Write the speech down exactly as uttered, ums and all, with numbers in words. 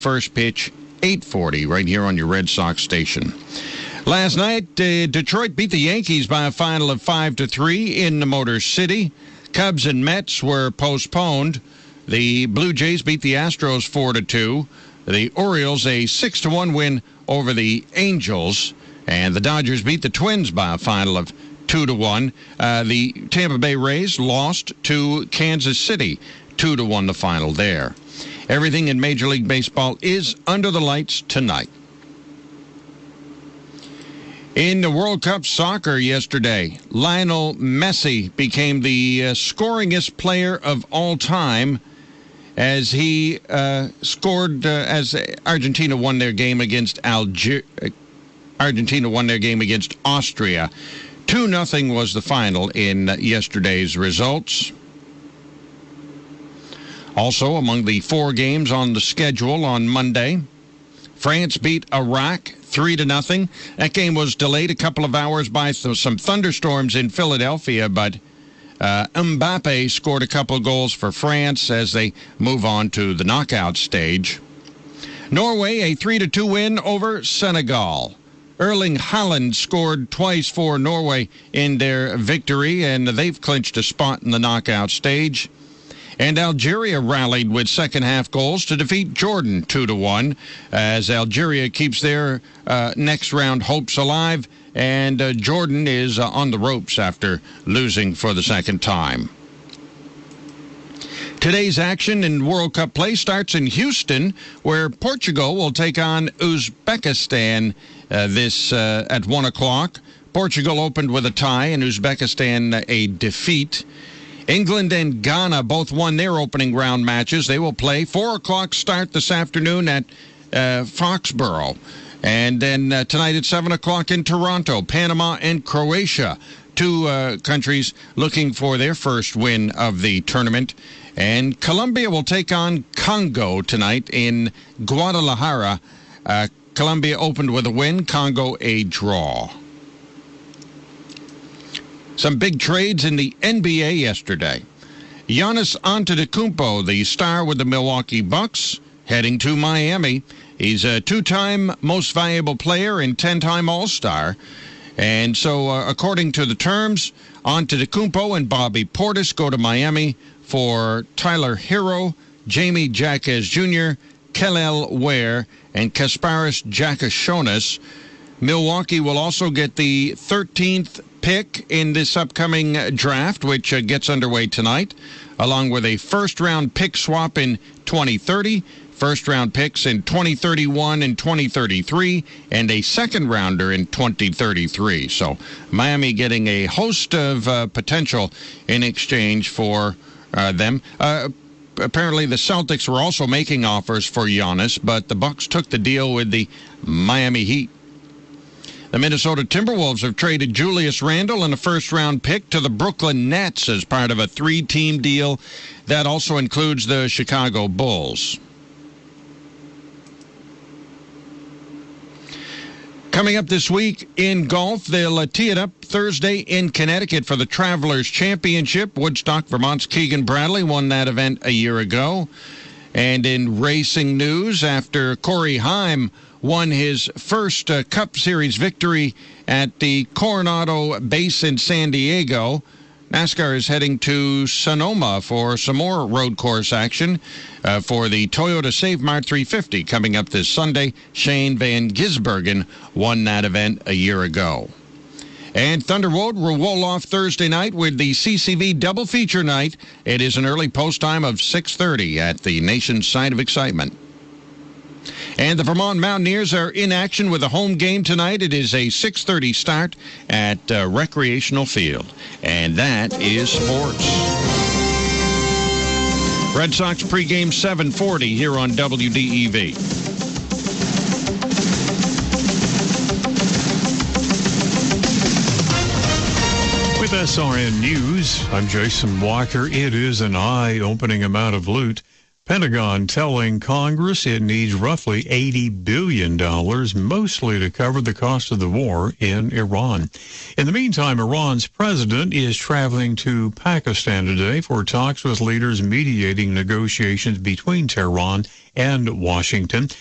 First pitch, eight forty, right here on your Red Sox station. Last night, uh, Detroit beat the Yankees by a final of five to three in the Motor City. Cubs and Mets were postponed. The Blue Jays beat the Astros four to two. The Orioles a six to one win over the Angels. And the Dodgers beat the Twins by a final of two to one. Uh, the Tampa Bay Rays lost to Kansas City, two to one the final there. Everything in Major League Baseball is under the lights tonight. In the World Cup soccer yesterday, Lionel Messi became the uh, scoringest player of all time as he uh, scored uh, as Argentina won their game against Algeria. Argentina won their game against Austria. two nothing was the final in yesterday's results. Also, among the four games on the schedule on Monday, France beat Iraq three to nothing. That game was delayed a couple of hours by th- some thunderstorms in Philadelphia, but uh, Mbappe scored a couple of goals for France as they move on to the knockout stage. Norway, a three to two win over Senegal. Erling Haaland scored twice for Norway in their victory, and they've clinched a spot in the knockout stage. And Algeria rallied with second-half goals to defeat Jordan two to one, as Algeria keeps their uh, next-round hopes alive, and uh, Jordan is uh, on the ropes after losing for the second time. Today's action in World Cup play starts in Houston, where Portugal will take on Uzbekistan uh, this uh, at one o'clock. Portugal opened with a tie, and Uzbekistan a defeat. England and Ghana both won their opening round matches. They will play four o'clock start this afternoon at uh, Foxborough. And then uh, tonight at seven o'clock in Toronto, Panama and Croatia, two uh, countries looking for their first win of the tournament. And Colombia will take on Congo tonight in Guadalajara. Uh, Colombia opened with a win, Congo a draw. Some big trades in the N B A yesterday. Giannis Antetokounmpo, the star with the Milwaukee Bucks, heading to Miami. He's a two-time most valuable player and ten-time All-Star. And so, uh, according to the terms, Antetokounmpo and Bobby Portis go to Miami for Tyler Hero, Jamie Jaquez Junior, Kel'el Ware, and Kasparis Giannakis. Milwaukee will also get the thirteenth pick in this upcoming draft, which uh, gets underway tonight, along with a first-round pick swap in twenty thirty, first-round picks in twenty thirty-one and twenty thirty-three, and a second-rounder in twenty thirty-three. So Miami getting a host of uh, potential in exchange for uh, them. Uh, apparently the Celtics were also making offers for Giannis, but the Bucks took the deal with the Miami Heat. The Minnesota Timberwolves have traded Julius Randle and a first-round pick to the Brooklyn Nets as part of a three-team deal. That also includes the Chicago Bulls. Coming up this week in golf, they'll uh, tee it up Thursday in Connecticut for the Travelers Championship. Woodstock, Vermont's Keegan Bradley won that event a year ago. And in racing news, after Corey Heim won his first uh, Cup Series victory at the Coronado base in San Diego, NASCAR is heading to Sonoma for some more road course action uh, for the Toyota Save Mart three fifty coming up this Sunday. Shane Van Gisbergen won that event a year ago. And Thunder Road will roll off Thursday night with the C C V double feature night. It is an early post time of six thirty at the nation's site of excitement. And the Vermont Mountaineers are in action with a home game tonight. It is a six thirty start at uh, Recreational Field. And that is sports. Red Sox pregame seven forty here on W D E V. With S R N News, I'm Jason Walker. It is an eye-opening amount of loot Pentagon telling Congress it needs roughly eighty billion dollars, mostly to cover the cost of the war in Iran. In the meantime, Iran's president is traveling to Pakistan today for talks with leaders mediating negotiations between Tehran and Washington.